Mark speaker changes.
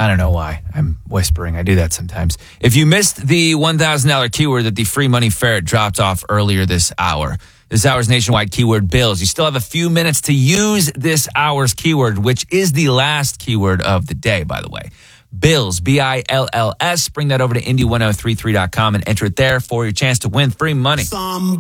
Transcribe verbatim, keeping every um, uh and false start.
Speaker 1: I don't know why. I'm whispering. I do that sometimes. If you missed the one thousand dollars keyword that the Free Money Ferret dropped off earlier this hour, this hour's nationwide keyword bills. You still have a few minutes to use this hour's keyword, which is the last keyword of the day, by the way. Bills, B I L L S. Bring that over to Indy ten thirty-three dot com and enter it there for your chance to win free money. Some